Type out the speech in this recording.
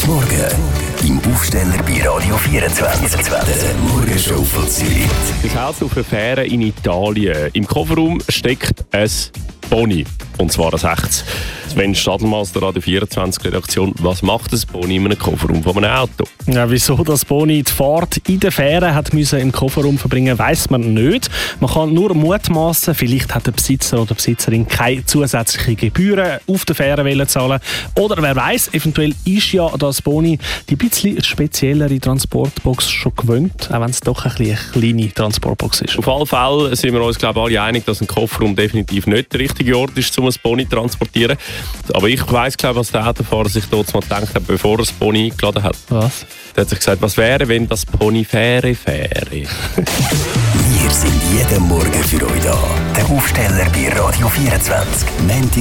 Morgen im Aufsteller bei Radio 24. Der Morgenshow von Zürich. Das Haus auf einer Fähre in Italien. Im Kofferraum steckt ein Pony. Und zwar ein echtes. Sven Stadelmann aus der Radio 24-Redaktion. Was macht ein Pony in einem Kofferraum von einem Auto? Ja, wieso das Pony die Fahrt in der Fähre hat müssen im Kofferraum verbringen, weiss man nicht. Man kann nur mutmaßen, vielleicht hat der Besitzer oder die Besitzerin keine zusätzlichen Gebühren auf der Fähre zahlen. Oder wer weiss, eventuell ist ja das Pony die bisschen speziellere Transportbox schon gewöhnt, auch wenn es doch eine kleine Transportbox ist. Auf alle Fälle sind wir uns, glaube ich, alle einig, dass ein Kofferraum definitiv nicht der richtige Ort ist, um ein Pony zu transportieren. Aber ich weiss, glaube ich, was der Autofahrer sich dort mal gedacht hat, bevor er das Pony eingeladen hat. Was? Er hat sich gesagt, was wäre, wenn das Pony Fähre? Wir sind jeden Morgen für euch da. Der Aufsteller bei Radio 24.